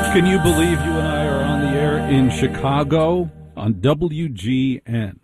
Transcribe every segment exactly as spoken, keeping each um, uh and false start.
Can you believe you and I are on the air in Chicago on W G N?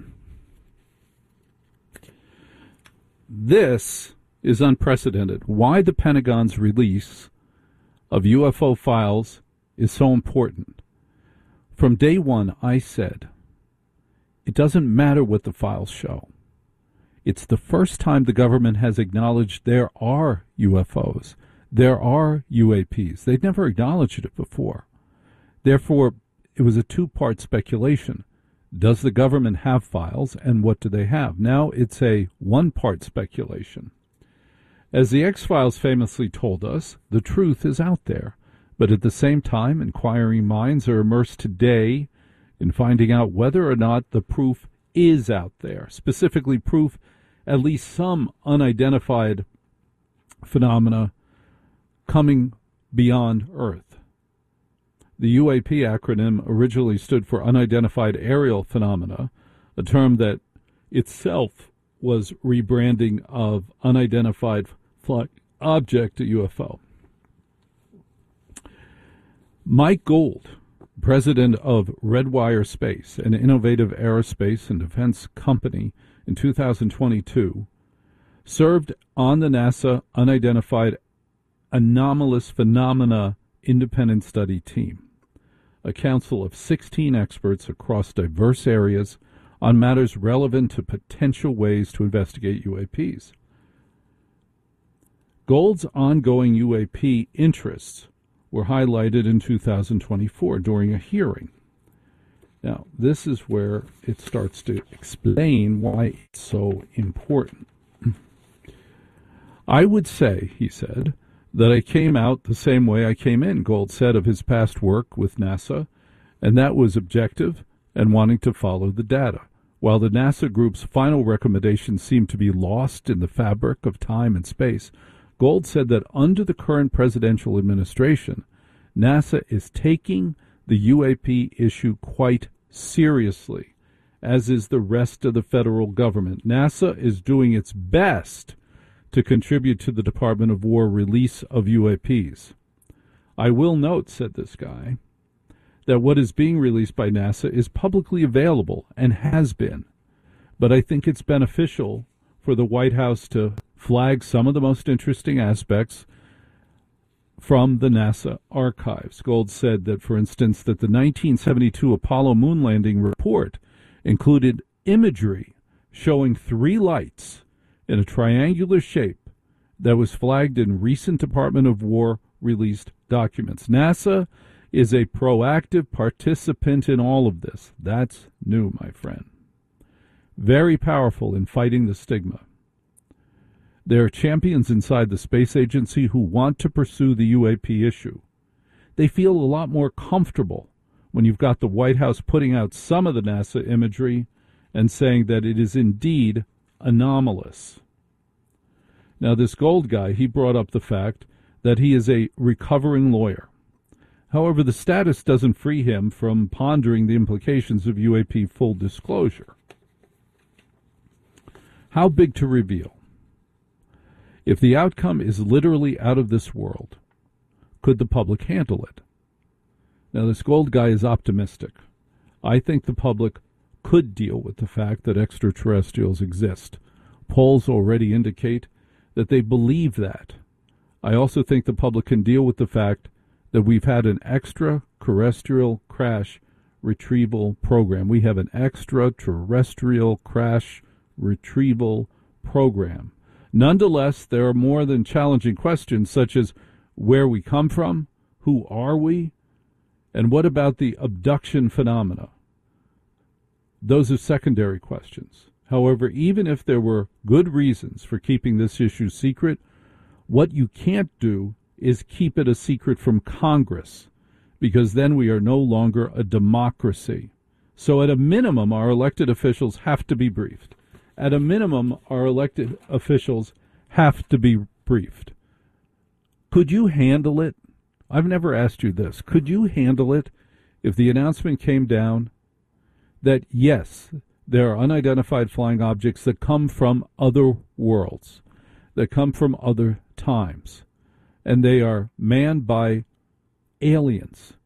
This is unprecedented. Why the Pentagon's release of U F O files is so important. From day one, I said, it doesn't matter what the files show. It's the first time the government has acknowledged there are U F Os. There are U A Ps. They'd never acknowledged it before. Therefore, it was a two-part speculation. Does the government have files, and what do they have? Now it's a one-part speculation. As the X-Files famously told us, the truth is out there. But at the same time, inquiring minds are immersed today in finding out whether or not the proof is out there, specifically proof at least some unidentified phenomena coming beyond Earth. The U A P acronym originally stood for Unidentified Aerial Phenomena, a term that itself was rebranding of Unidentified Flying Object, a U F O. Mike Gould, president of Redwire Space, an innovative aerospace and defense company, in two thousand twenty-two, served on the NASA Unidentified Anomalous Phenomena Independent Study Team, a council of sixteen experts across diverse areas on matters relevant to potential ways to investigate U A Ps. Gould's ongoing U A P interests were highlighted in two thousand twenty-four during a hearing. Now, this is where it starts to explain why it's so important. I would say, he said, that I came out the same way I came in, Gould said of his past work with NASA, and that was objective and wanting to follow the data. While the NASA group's final recommendations seem to be lost in the fabric of time and space, Gould said that under the current presidential administration, NASA is taking the U A P issue quite seriously, as is the rest of the federal government. NASA is doing its best to contribute to the Department of War release of U A Ps. I will note, said this guy, that what is being released by NASA is publicly available and has been. But I think it's beneficial for the White House to flag some of the most interesting aspects from the NASA archives. Gould said that, for instance, that the nineteen seventy-two Apollo moon landing report included imagery showing three lights in a triangular shape that was flagged in recent Department of War released documents. NASA is a proactive participant in all of this. That's new, my friend. Very powerful in fighting the stigma. There are champions inside the space agency who want to pursue the U A P issue. They feel a lot more comfortable when you've got the White House putting out some of the NASA imagery and saying that it is indeed anomalous. Now, this Gould guy, he brought up the fact that he is a recovering lawyer. However, the status doesn't free him from pondering the implications of U A P full disclosure. How big to reveal? If the outcome is literally out of this world, could the public handle it? Now, this Gould guy is optimistic. I think the public could deal with the fact that extraterrestrials exist. Polls already indicate that they believe that. I also think the public can deal with the fact that we've had an extraterrestrial crash retrieval program. We have an extraterrestrial crash retrieval program. Nonetheless, there are more than challenging questions such as where we come from, who are we, and what about the abduction phenomena? Those are secondary questions. However, even if there were good reasons for keeping this issue secret, what you can't do is keep it a secret from Congress, because then we are no longer a democracy. So at a minimum, our elected officials have to be briefed. At a minimum, our elected officials have to be briefed. Could you handle it? I've never asked you this. Could you handle it if the announcement came down that, yes, there are unidentified flying objects that come from other worlds, that come from other times, and they are manned by aliens,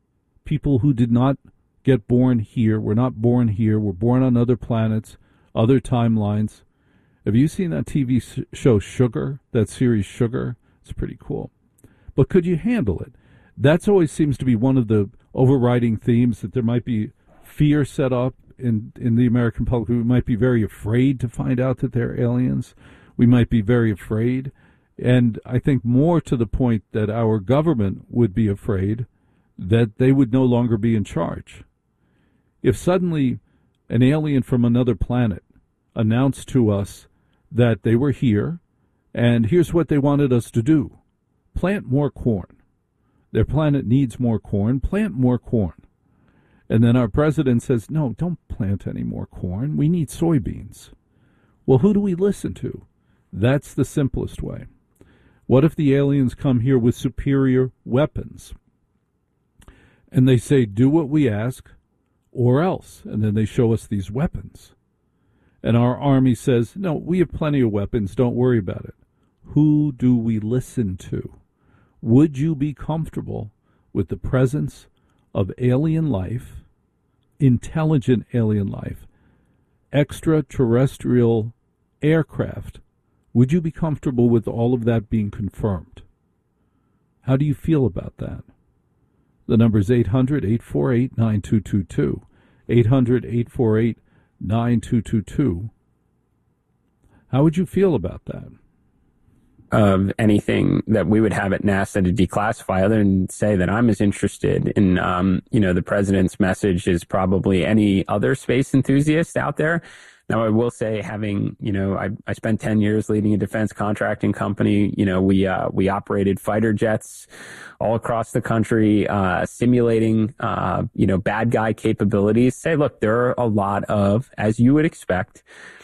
people who did not get born here, were not born here, were born on other planets, other timelines. Have you seen that T V show Sugar, that series Sugar? It's pretty cool. But could you handle it? That's always seems to be one of the overriding themes, that there might be fear set up in, in the American public. We might be very afraid to find out that they're aliens. We might be very afraid. And I think more to the point that our government would be afraid that they would no longer be in charge. If suddenly an alien from another planet announced to us that they were here, and here's what they wanted us to do: plant more corn. Their planet needs more corn. Plant more corn. And then our president says, no, don't plant any more corn. We need soybeans. Well, who do we listen to? That's the simplest way. What if the aliens come here with superior weapons? And they say, do what we ask or else. And then they show us these weapons. And our army says, no, we have plenty of weapons. Don't worry about it. Who do we listen to? Would you be comfortable with the presence of alien life, intelligent alien life, extraterrestrial aircraft? Would you be comfortable with all of that being confirmed? How do you feel about that? The number is eight hundred, eight four eight, nine two two two. eight hundred, eight four eight, nine two two two. How would you feel about that? Of anything that we would have at NASA to declassify, other than say that I'm as interested in, um, you know, the president's message as probably any other space enthusiast out there. Now, I will say, having, you know, I, I spent ten years leading a defense contracting company. You know, we, uh, we operated fighter jets all across the country, uh, simulating, uh, you know, bad guy capabilities. Say, look, there are a lot of, as you would expect,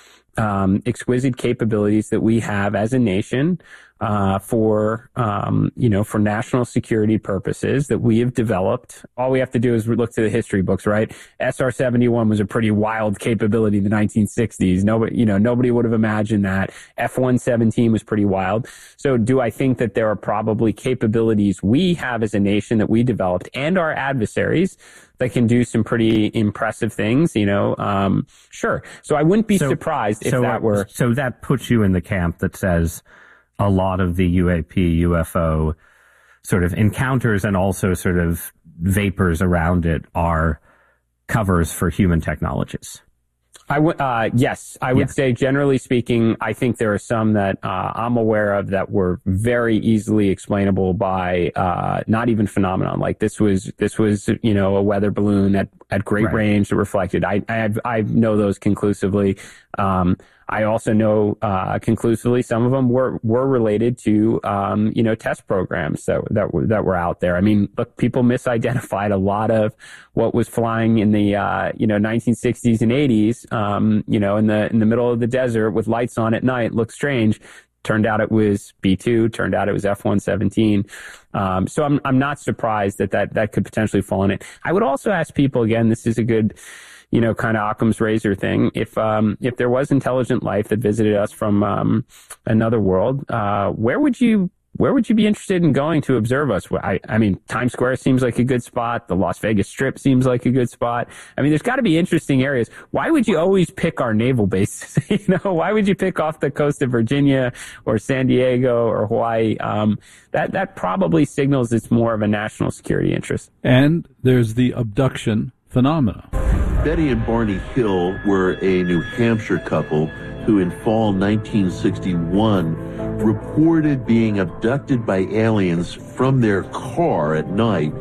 um, exquisite capabilities that we have as a nation, uh, for, um, you know, for national security purposes that we have developed. All we have to do is look to the history books, right? S R seventy-one was a pretty wild capability in the nineteen sixties. Nobody, you know, nobody would have imagined that. F one seventeen was pretty wild. So do I think that there are probably capabilities we have as a nation that we developed and our adversaries that can do some pretty impressive things, you know? Um, sure. So I wouldn't be so, surprised if so, that were... So that puts you in the camp that says a lot of the U A P, U F O sort of encounters and also sort of vapors around it are covers for human technologies. I would, uh, yes, I would yeah. say generally speaking, I think there are some that, uh, I'm aware of that were very easily explainable by, uh, not even phenomenon. Like this was, this was, you know, a weather balloon at, at great right. range that reflected. I, I, have, I know those conclusively. Um, I also know, uh, conclusively some of them were, were related to, um, you know, test programs that, that were, that were out there. I mean, look, people misidentified a lot of what was flying in the, uh, you know, nineteen sixties and eighties, um, you know, in the, in the middle of the desert with lights on at night, looked strange. Turned out it was B two, turned out it was F one seventeen. Um, so I'm, I'm not surprised that, that that could potentially fall in it. I would also ask people, again, this is a good, you know, kind of Occam's razor thing. If, um, if there was intelligent life that visited us from, um, another world, uh, where would you, where would you be interested in going to observe us? I, I mean, Times Square seems like a good spot. The Las Vegas Strip seems like a good spot. I mean, there's got to be interesting areas. Why would you always pick our naval bases? You know, why would you pick off the coast of Virginia or San Diego or Hawaii? Um, that, that probably signals it's more of a national security interest. And there's the abduction phenomena. Betty and Barney Hill were a New Hampshire couple who in fall nineteen sixty-one reported being abducted by aliens from their car at night.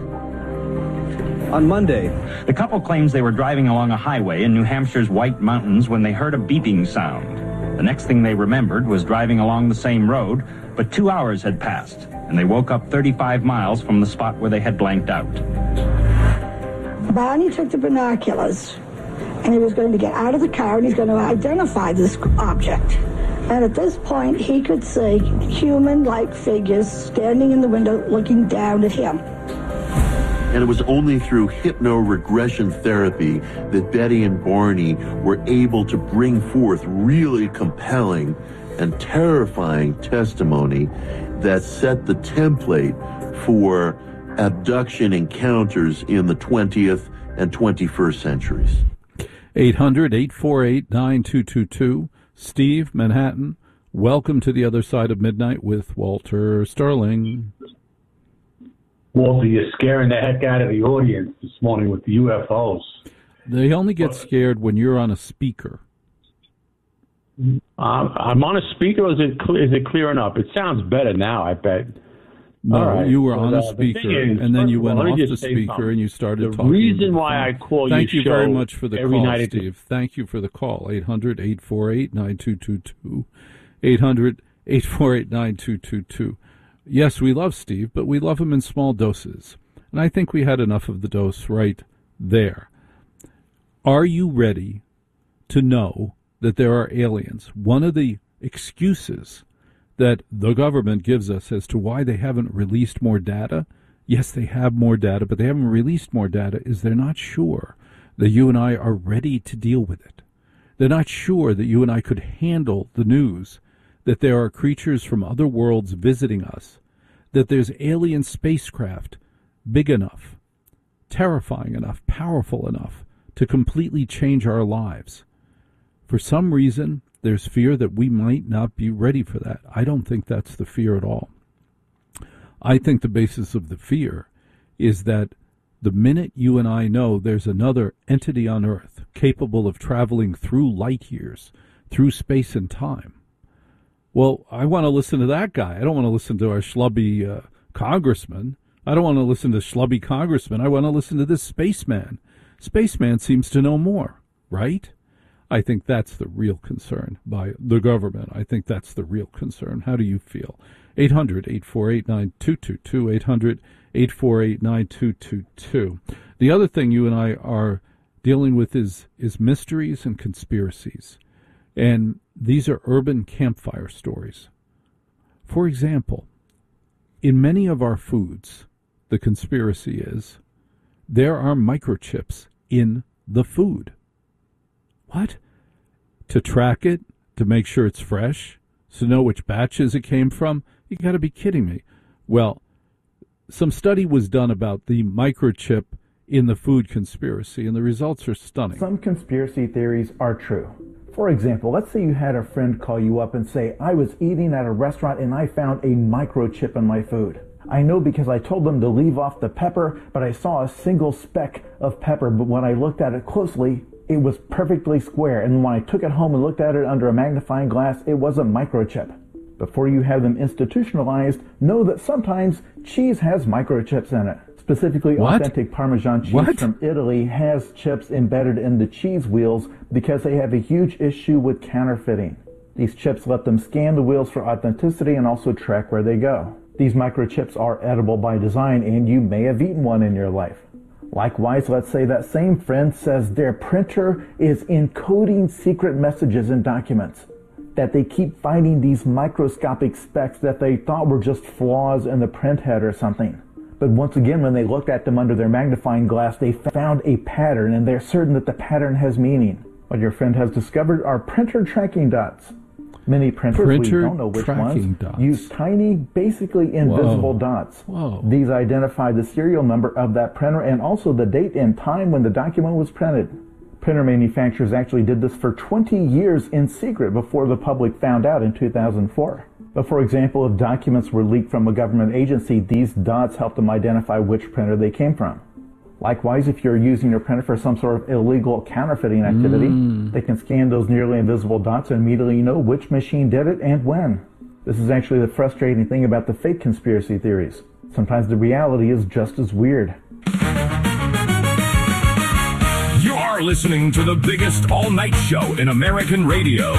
On Monday, the couple claims they were driving along a highway in New Hampshire's White Mountains when they heard a beeping sound. The next thing they remembered was driving along the same road, but two hours had passed, and they woke up thirty-five miles from the spot where they had blanked out. Barney took the binoculars, and he was going to get out of the car, and he's going to identify this object. And at this point, he could see human-like figures standing in the window looking down at him. And it was only through hypno-regression therapy that Betty and Barney were able to bring forth really compelling and terrifying testimony that set the template for abduction encounters in the twentieth and twenty-first centuries. eight hundred, eight four eight, nine two two two. Steve, Manhattan, welcome to the other side of midnight with Walter Sterling. Walter, you're scaring the heck out of the audience this morning with the U F Os. They only get scared when you're on a speaker. Um, I'm on a speaker, or is it, clear, is it clear enough? It sounds better now, I bet. No, right. you were well, on a uh, speaker, is, and then you went all, off the speaker something. and you started the talking. The reason why I call Thank you you show very much for the every call, night Steve. Thank you for the call. eight hundred, eight four eight, nine two two two. eight hundred, eight four eight, nine two two two. Yes, we love Steve, but we love him in small doses. And I think we had enough of the dose right there. Are you ready to know that there are aliens? One of the excuses that the government gives us as to why they haven't released more data, yes, they have more data, but they haven't released more data, is they're not sure that you and I are ready to deal with it. They're not sure that you and I could handle the news that there are creatures from other worlds visiting us, that there's alien spacecraft big enough, terrifying enough, powerful enough to completely change our lives. For some reason, there's fear that we might not be ready for that. I don't think that's the fear at all. I think the basis of the fear is that the minute you and I know there's another entity on Earth capable of traveling through light years, through space and time, well, I want to listen to that guy. I don't want to listen to our schlubby uh, congressman. I don't want to listen to schlubby congressman. I want to listen to this spaceman. Spaceman seems to know more, right? I think that's the real concern by the government. I think that's the real concern. How do you feel? eight hundred, eight four eight, nine two two two, eight hundred, eight four eight, nine two two two. The other thing you and I are dealing with is, is mysteries and conspiracies. And these are urban campfire stories. For example, in many of our foods, the conspiracy is there are microchips in the food. What? To track it, to make sure it's fresh, to know which batches it came from? You got to be kidding me. Well, some study was done about the microchip in the food conspiracy, and the results are stunning. Some conspiracy theories are true. For example, let's say you had a friend call you up and say, I was eating at a restaurant and I found a microchip in my food. I know because I told them to leave off the pepper, but I saw a single speck of pepper, but when I looked at it closely, it was perfectly square, and when I took it home and looked at it under a magnifying glass, it was a microchip. Before you have them institutionalized, know that sometimes cheese has microchips in it. Specifically, what? Authentic Parmesan cheese what? from Italy has chips embedded in the cheese wheels because they have a huge issue with counterfeiting. These chips let them scan the wheels for authenticity and also track where they go. These microchips are edible by design, and you may have eaten one in your life. Likewise, let's say that same friend says their printer is encoding secret messages in documents, that they keep finding these microscopic specks that they thought were just flaws in the print head or something. But once again, when they looked at them under their magnifying glass, they found a pattern, and they're certain that the pattern has meaning. What your friend has discovered are printer tracking dots. Many printers, Printer we don't know which ones, dots. use tiny, basically invisible Whoa. dots. Whoa. These identify the serial number of that printer and also the date and time when the document was printed. Printer manufacturers actually did this for twenty years in secret before the public found out in two thousand four. But for example, if documents were leaked from a government agency, these dots help them identify which printer they came from. Likewise, if you're using your printer for some sort of illegal counterfeiting activity, mm. they can scan those nearly invisible dots and immediately know which machine did it and when. This is actually the frustrating thing about the fake conspiracy theories. Sometimes the reality is just as weird. You're listening to the biggest all-night show in American radio.